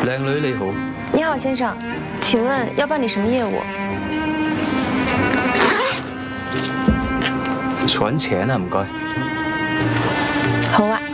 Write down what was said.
靓女你好， 你好，先生，请问要办理什么业务？ 存钱啊，唔该。 好啊。